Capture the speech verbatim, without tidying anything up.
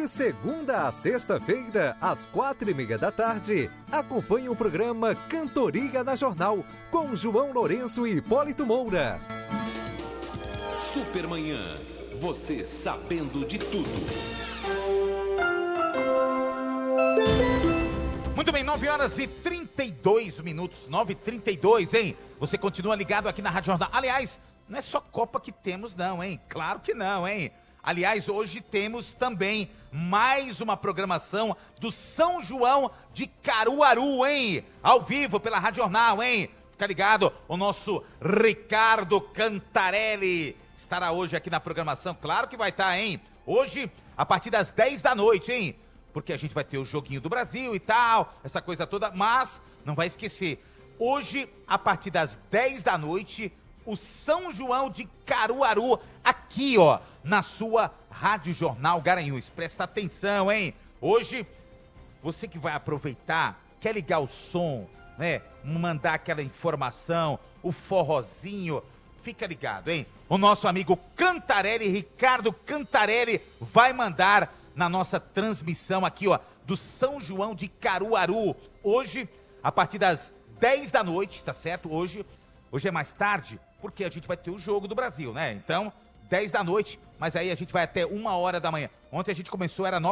De segunda a sexta-feira, às quatro e meia da tarde, acompanhe o programa Cantoria na Jornal, com João Lourenço e Hipólito Moura. Supermanhã, você sabendo de tudo. Muito bem, nove horas e trinta e dois minutos, nove e trinta e dois, hein? Você continua ligado aqui na Rádio Jornal. Aliás, não é só Copa que temos não, hein? Claro que não, hein? Aliás, hoje temos também mais uma programação do São João de Caruaru, hein? Ao vivo pela Rádio Jornal, hein? Fica ligado, o nosso Ricardo Cantarelli estará hoje aqui na programação. Claro que vai estar, hein? Hoje, a partir das dez da noite, hein? Porque a gente vai ter o Joguinho do Brasil e tal, essa coisa toda, mas não vai esquecer. Hoje, a partir das dez da noite, o São João de Caruaru, aqui, ó, na sua Rádio Jornal Garanhuns. Presta atenção, hein? Hoje, você que vai aproveitar, quer ligar o som, né? Mandar aquela informação, o forrozinho, fica ligado, hein? O nosso amigo Cantarelli, Ricardo Cantarelli, vai mandar na nossa transmissão aqui, ó, do São João de Caruaru. Hoje, a partir das dez da noite, tá certo? Hoje, hoje é mais tarde, porque a gente vai ter o Jogo do Brasil, né? Então, dez da noite, mas aí a gente vai até uma hora da manhã. Ontem a gente começou, era nove